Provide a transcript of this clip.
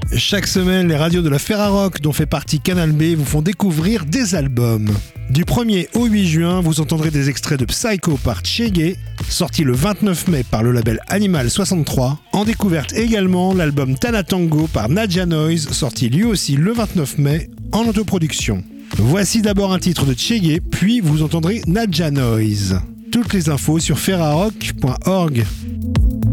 Chaque semaine, les radios de la Ferrarock, dont fait partie Canal B, vous font découvrir des albums. Du 1er au 8 juin, vous entendrez des extraits de Psycho par Tchégué, sorti le 29 mai par le label Animal 63. En découverte également, l'album Tana Tango par Nadja Noise, sorti lui aussi le 29 mai en autoproduction. Voici d'abord un titre de Tchégué, puis vous entendrez Nadja Noise. Toutes les infos sur ferrarock.org.